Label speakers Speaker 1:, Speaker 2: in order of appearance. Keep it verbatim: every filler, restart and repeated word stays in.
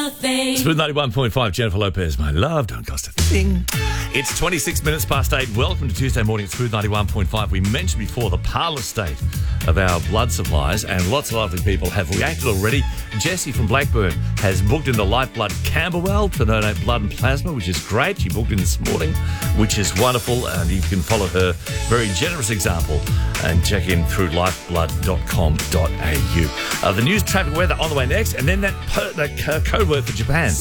Speaker 1: a thing.
Speaker 2: Smooth ninety-one point five, Jennifer Lopez, my love, don't cost a thing. It's twenty-six minutes past eight. Welcome to Tuesday morning at Smooth ninety-one point five. We mentioned before the parlour state of our blood supplies, and lots of lovely people have reacted already. Jessie from Blackburn has booked in the Lifeblood Camberwell to donate blood and plasma, which is great. She booked in this morning, which is wonderful, and you can follow her very generous example and check in through lifeblood dot com dot a u. Uh, the news, traffic, weather on the way next, and then that, per, that uh, code word for Japan.